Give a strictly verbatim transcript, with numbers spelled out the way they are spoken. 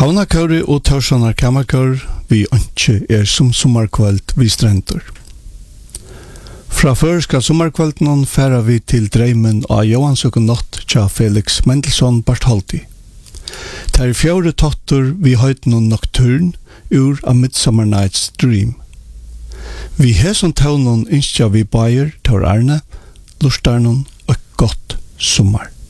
Havnakøri og Tørssonar Kammerkør vi ønske er som sommarkveld vi strendur. Fra føreska sommarkvelden færa vi til dreimen av Johansøken Natt tja Felix Mendelssohn Bartholdi. Der fjore tottur vi høyten og nocturn ur A Midsummer Night's Dream. Vi heson taunon innskja vi bayer tar Arne, lustarnon og godt sommar.